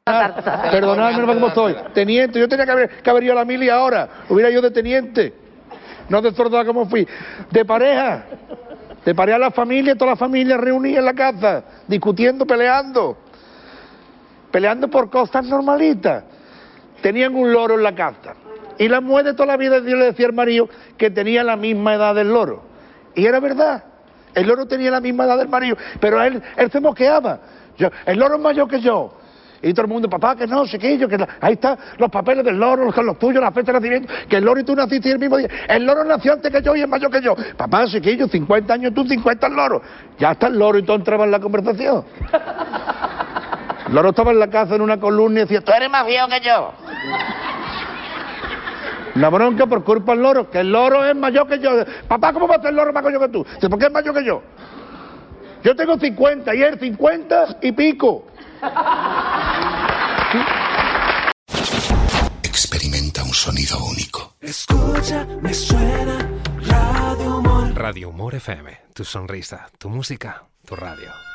Perdonadme como estoy. Teniente, yo tenía que haber ido a la mili ahora. Hubiera ido de teniente. No de soldado como fui. De pareja. De pareja a la familia, toda la familia reunida en la casa, discutiendo, peleando. Peleando por cosas normalitas. Tenían un loro en la casa. Y la mujer de toda la vida yo le decía al marido que tenía la misma edad del loro. Y era verdad. El loro tenía la misma edad del marido, pero él se mosqueaba. El loro es mayor que yo. Y todo el mundo, papá, que no, chiquillo, que ahí están los papeles del loro, los tuyos, la fecha de nacimiento, que el loro y tú naciste el mismo día. El loro nació antes que yo y es mayor que yo. Papá, chiquillo, 50 años tú, 50 el loro. Ya está el loro y todo entraba en la conversación. El loro estaba en la casa en una columna y decía, tú eres más viejo que yo. La bronca por culpa del loro, que el loro es mayor que yo. Papá, ¿cómo va a ser el loro más mayor que tú? Dice, ¿por qué es mayor que yo? Yo tengo 50 y él 50 y pico. Experimenta un sonido único. Escucha, me suena Radio Humor. Radio Humor FM, tu sonrisa, tu música, tu radio.